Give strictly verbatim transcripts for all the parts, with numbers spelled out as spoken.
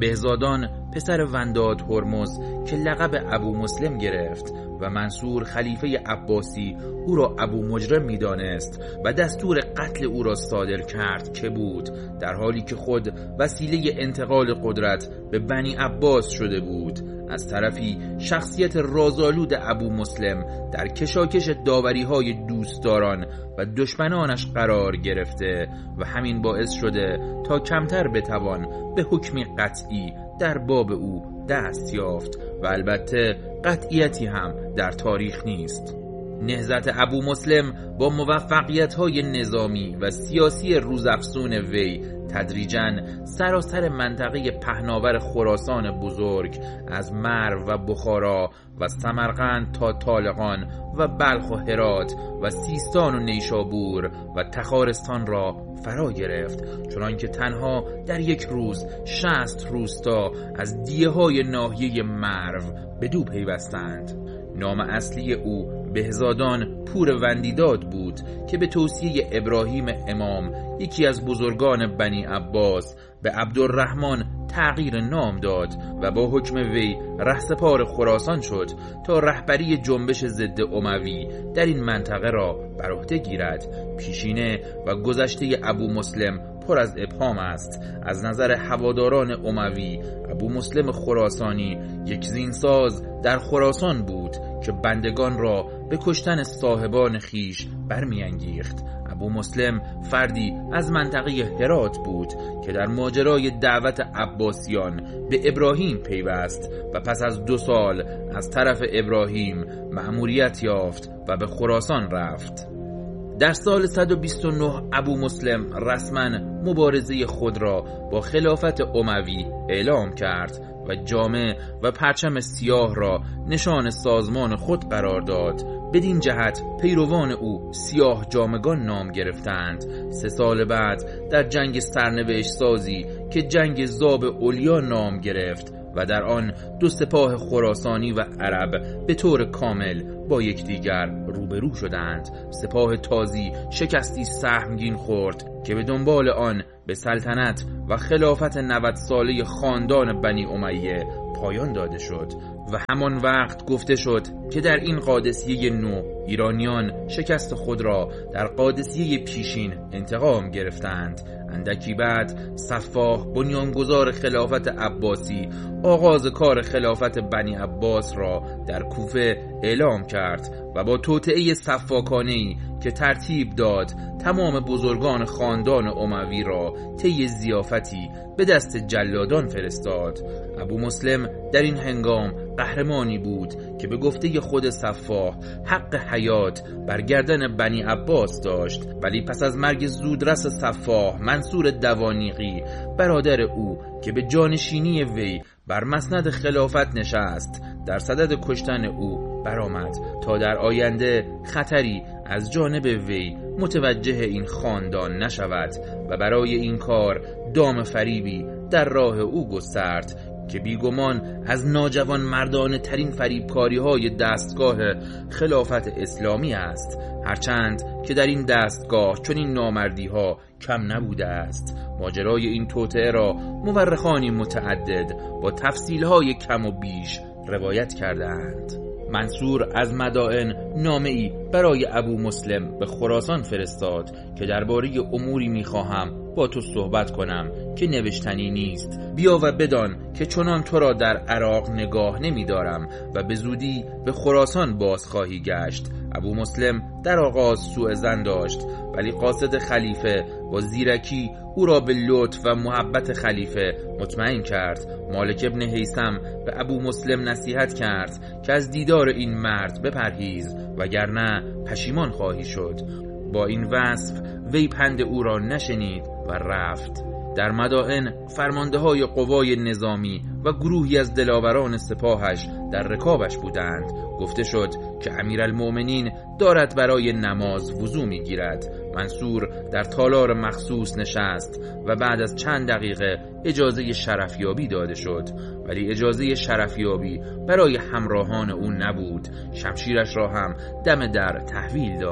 بهزادان پسر ونداد هرمز که لقب ابو مسلم گرفت و منصور خلیفه عباسی او را ابو مجرم می دانست و دستور قتل او را صادر کرد که بود، در حالی که خود وسیله انتقال قدرت به بنی عباس شده بود. از طرفی شخصیت رازآلود ابو مسلم در کشاکش داوری های دوستداران و دشمنانش قرار گرفته و همین باعث شده تا کمتر بتوان به حکمی قطعی در باب او دست یافت و البته قطعیتی هم در تاریخ نیست. نهضت ابو مسلم با موفقیت‌های نظامی و سیاسی روزافزون وی تدریجاً سراسر منطقه پهناور خراسان بزرگ از مرو و بخارا و سمرقند تا طالقان و بلخ و هرات و سیستان و نیشابور و تخارستان را فرا گرفت، چنان که تنها در یک روز شصت روستا از دیه‌های ناحیه مرو بدو پیوستند. نام اصلی او بهزادان پور وندیداد بود که به توصیه ابراهیم امام یکی از بزرگان بنی عباس به عبدالرحمن تغییر نام داد و با حکم وی رهسپار خراسان شد تا رهبری جنبش ضد اموی در این منطقه را بر عهده گیرد. پیشینه و گذشته ابو مسلم پر از ابهام است. از نظر هواداران اموی ابو مسلم خراسانی یک زینساز در خراسان بود که بندگان را به کشتن صاحبان خیش برمیانگیخت. ابو مسلم فردی از منطقه هرات بود که در ماجرای دعوت عباسیان به ابراهیم پیوست و پس از دو سال از طرف ابراهیم مأموریت یافت و به خراسان رفت. در سال صد و بیست و نه ابو مسلم رسما مبارزه خود را با خلافت اموی اعلام کرد و جامه و پرچم سیاه را نشان سازمان خود قرار داد. بدین جهت پیروان او سیاه جامگان نام گرفتند. سه سال بعد در جنگ سرنوشت سازی که جنگ ذاب اولیا نام گرفت و در آن دو سپاه خراسانی و عرب به طور کامل با یکدیگر روبرو شدند. سپاه تازی شکستی سهمگین خورد که به دنبال آن به سلطنت و خلافت نود ساله خاندان بنی امیه پایان داده شد و همان وقت گفته شد که در این قادسیه نو ایرانیان شکست خود را در قادسیه پیشین انتقام گرفتند. اندکی بعد صفاح بنیانگذار خلافت عباسی آغاز کار خلافت بنی عباس را در کوفه اعلام کرد و با توطئه صفاکانه‌ای که ترتیب داد تمام بزرگان خاندان اموی را طی ضیافتی به دست جلادان فرستاد. ابو مسلم در این هنگام قهرمانی بود که به گفته خود صفاح حق حیات بر گردن بنی عباس داشت، ولی پس از مرگ زودرس صفاح منصور دوانیقی برادر او که به جانشینی وی بر مسند خلافت نشست در صدد کشتن او برآمد تا در آینده خطری از جانب وی متوجه این خاندان نشود و برای این کار دام فریبی در راه او گسترد که بیگمان از ناجوان مردانه ترین فریبکاری های دستگاه خلافت اسلامی است، هرچند که در این دستگاه چنین نامردی ها کم نبوده است. ماجرای این توطئه را مورخانی متعدد با تفصیل های کم و بیش روایت کردند. منصور از مدائن نامه‌ای برای ابو مسلم به خراسان فرستاد که درباره اموری می‌خواهم با تو صحبت کنم که نوشتنی نیست. بیا و بدان که چنان تو را در عراق نگاه نمی‌دارم و به زودی به خراسان باز خواهی گشت. ابو مسلم در آغاز سوء ظن داشت، ولی قاصد خلیفه با زیرکی او را به لطف و محبت خلیفه مطمئن کرد. مالک ابن هیثم به ابو مسلم نصیحت کرد که از دیدار این مرد بپرهیز وگرنه پشیمان خواهی شد. با این وصف وی پند او را نشنید و رفت. در مدائن فرمانده های قوای نظامی و گروهی از دلاوران سپاهش در رکابش بودند. گفته شد که امیرالمؤمنین دارد برای نماز وضو می گیرد. منصور در تالار مخصوص نشست و بعد از چند دقیقه اجازه شرفیابی داده شد، ولی اجازه شرفیابی برای همراهان او نبود. شمشیرش را هم دم در تحویل داد.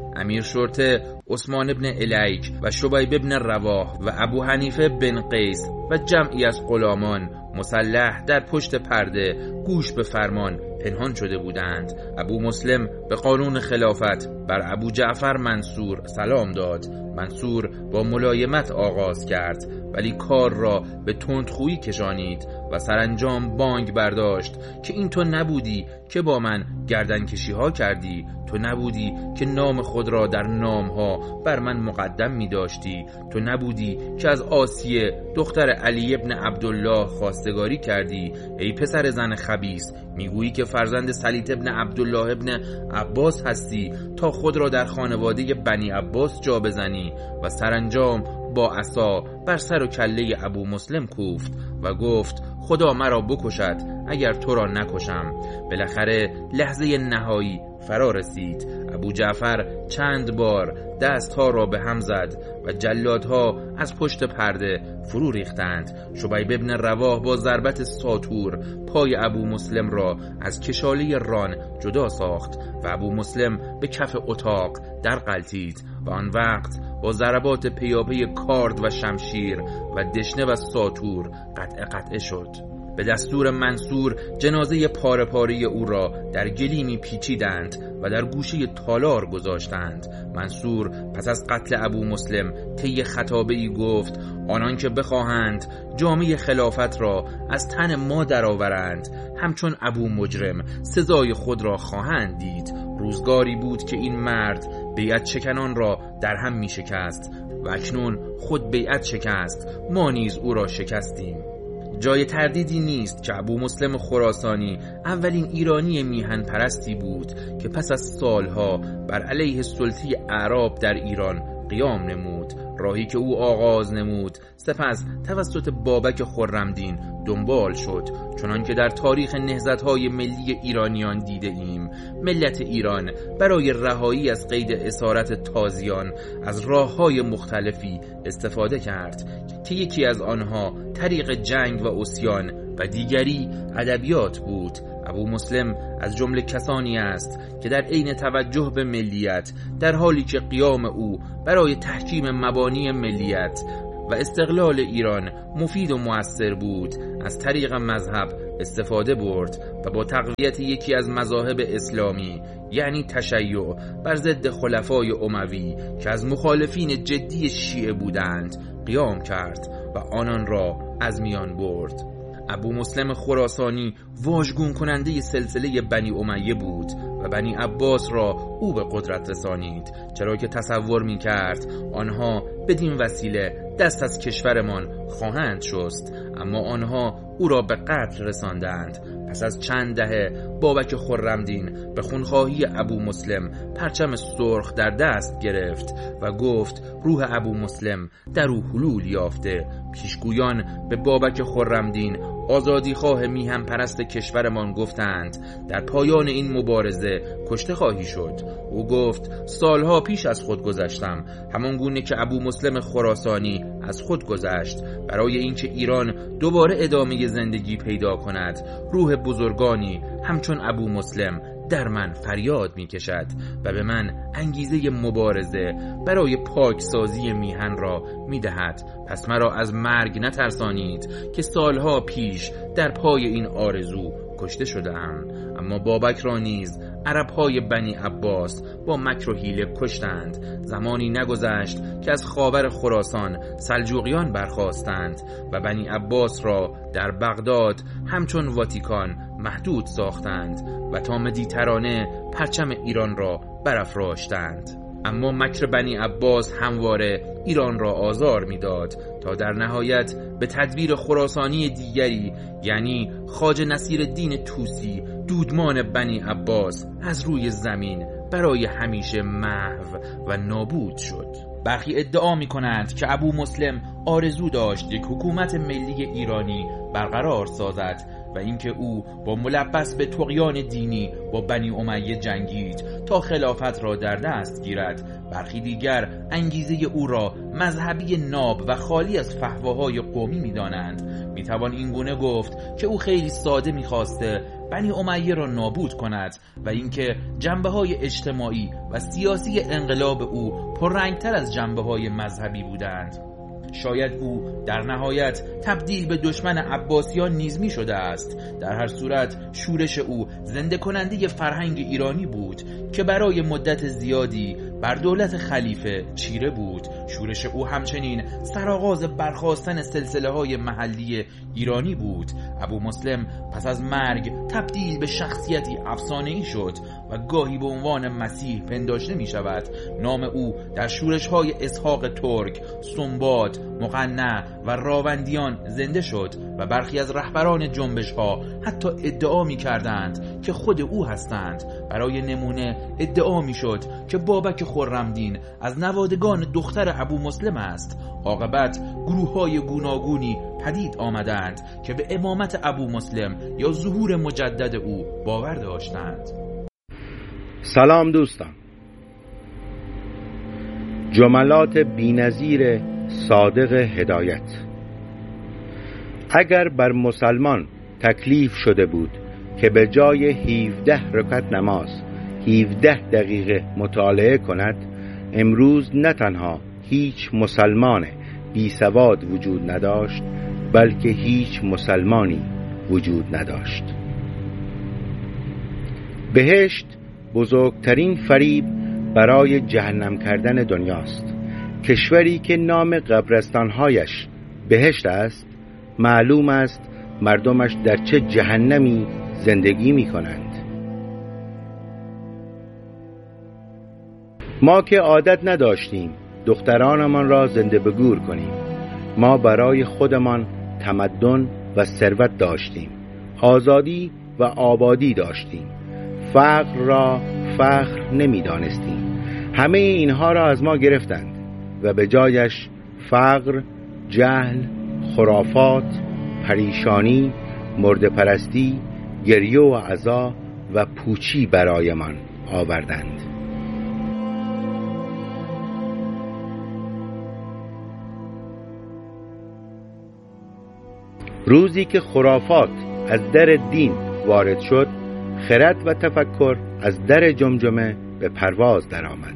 امیر شرطه عثمان بن الیک و شبیب بن رواح و ابو حنیفه بن قیس و جمعی از غلامان مسلح در پشت پرده گوش به فرمان پنهان شده بودند. ابو مسلم به قانون خلافت بر ابو جعفر منصور سلام داد. منصور با ملایمت آغاز کرد، ولی کار را به تندخویی کشانید و سرانجام بانگ برداشت که این تو نبودی که با من گردن کشی ها کردی، تو نبودی که نام خود را در نام ها بر من مقدم می داشتی، تو نبودی که از آسیه دختر علی ابن عبدالله خواستگاری کردی. ای پسر زن خبیث، میگویی که فرزند سلیط ابن عبدالله ابن عباس هستی تا خود را در خانواده بنی عباس جا بزنی. و سرانجام با عصا بر سر و کله ابو مسلم کوفت و گفت خدا مرا بکشد اگر تو را نکشم. بالاخره لحظه نهایی فرا رسید. ابو جعفر چند بار دستها را به هم زد و جلادها از پشت پرده فرو ریختند. شبیب بن رواح با ضربت ساطور پای ابو مسلم را از کشاله ران جدا ساخت و ابو مسلم به کف اتاق در غلتید و آن وقت با ضربات پیاپی کارد و شمشیر و دشنه و ساطور قطع قطع شد. به دستور منصور جنازه پاره پاره او را در گلیمی پیچیدند و در گوشه تالار گذاشتند. منصور پس از قتل ابو مسلم طی خطابه‌ای گفت آنان که بخواهند جامه خلافت را از تن ما درآورند همچون ابو مجرم سزای خود را خواهند دید. روزگاری بود که این مرد بیعت شکنان را در هم می شکست و اکنون خود بیعت شکست، ما نیز او را شکستیم. جای تردیدی نیست که ابو مسلم خراسانی اولین ایرانی میهن پرستی بود که پس از سالها بر علیه سلطه اعراب در ایران قیام نمود. راهی که او آغاز نمود سپس توسط بابک خرمدین دنبال شد. چنان که در تاریخ نهضت‌های ملی ایرانیان دیده ایم، ملت ایران برای رهایی از قید اسارت تازیان از راه‌های مختلفی استفاده کرد که یکی از آنها طریق جنگ و عصیان و دیگری ادبیات بود. ابو مسلم از جمله کسانی است که در عین توجه به ملیت، در حالی که قیام او برای تحکیم مبانی ملیت و استقلال ایران مفید و مؤثر بود، از طریق مذهب استفاده برد و با تقویت یکی از مذاهب اسلامی یعنی تشیع بر ضد خلفای اموی که از مخالفین جدی شیعه بودند قیام کرد و آنان را از میان برد. ابو مسلم خراسانی واژگون کننده سلسله بنی امیه بود و بنی عباس را او به قدرت رسانید، چرا که تصور می کرد آنها بدین وسیله دست از کشورمان خواهند شست، اما آنها او را به قتل رساندند. پس از چند دهه بابک خرمدین به خونخواهی ابو مسلم پرچم سرخ در دست گرفت و گفت روح ابو مسلم در او حلول یافته. پیشگویان به بابک خرمدین آزادیخواه میهن پرست کشورمان گفتند در پایان این مبارزه کشته خواهی شد. او گفت سالها پیش از خود گذشتم، همان گونه که ابو مسلم خراسانی از خود گذشت. برای اینکه ایران دوباره ادامه زندگی پیدا کند، روح بزرگانی همچون ابو مسلم در من فریاد می کشد و به من انگیزه مبارزه برای پاکسازی میهن را می دهد. پس مرا از مرگ نترسانید که سالها پیش در پای این آرزو کشته شدم. اما بابک را نیز عرب‌های بنی عباس با مکر و حیله کشتند. زمانی نگذشت که از خاور خراسان سلجوقیان برخاستند و بنی عباس را در بغداد همچون واتیکان محدود ساختند و تا مدیترانه پرچم ایران را برافراشتند. اما مکر بنی عباس همواره ایران را آزار میداد تا در نهایت به تدبیر خراسانی دیگری یعنی خواجه نصیرالدین طوسی دودمان بنی عباس از روی زمین برای همیشه محو و نابود شد. برخی ادعا می کنند که ابو مسلم آرزو داشت یک حکومت ملی ایرانی برقرار سازد و اینکه او با ملبس به طغیان دینی با بنی امیه جنگید تا خلافت را در دست گیرد. برخی دیگر انگیزه او را مذهبی ناب و خالی از فحواهای قومی می دانند. می توان این گونه گفت که او خیلی ساده می خواسته بنی امیه را نابود کند و اینکه جنبه‌های اجتماعی و سیاسی انقلاب او پررنگتر از جنبه‌های مذهبی بودند. شاید او در نهایت تبدیل به دشمن عباسیان نیز می شده است. در هر صورت شورش او زنده کننده فرهنگ ایرانی بود که برای مدت زیادی بر دولت خلیفه چیره بود. شورش او همچنین سرآغاز برخاستن سلسله های محلی ایرانی بود. ابو مسلم پس از مرگ تبدیل به شخصیتی افسانه‌ای شد و گاهی به عنوان مسیح پنداشته می شود. نام او در شورش های اسحاق ترک، سنباد، مقنع و راوندیان زنده شد و برخی از رهبران جنبش ها حتی ادعا می کردند که خود او هستند. برای نمونه ادعا می شد که بابک خرمدین از نوادگان دختر ابو مسلم است. عاقبت گروه های گوناگونی پدید آمدند که به امامت ابو مسلم یا ظهور مجدد او باور داشتند. سلام دوستان، جملات بی‌نظیر صادق هدایت. اگر بر مسلمان تکلیف شده بود که به جای هفده رکعت نماز هفده دقیقه مطالعه کند، امروز نه تنها هیچ مسلمان بی سواد وجود نداشت، بلکه هیچ مسلمانی وجود نداشت. بهشت بزرگترین فریب برای جهنم کردن دنیاست. کشوری که نام قبرستانهایش بهشت است، معلوم است مردمش در چه جهنمی زندگی می کنند. ما که عادت نداشتیم دخترانمان را زنده به گور کنیم. ما برای خودمان تمدن و ثروت داشتیم، آزادی و آبادی داشتیم، فقر را فخر نمی دانستیم. همه اینها را از ما گرفتند و به جایش فقر، جهل، خرافات، پریشانی، مرده پرستی، گریه و عزا و پوچی برایمان آوردند. روزی که خرافات از در دین وارد شد، خرد و تفکر از در جمجمه به پرواز درآمد.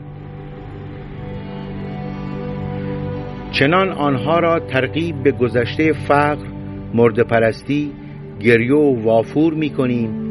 چنان آنها را ترغیب به گذشته فقر، مرده پرستی، گریه و وافور می کنیم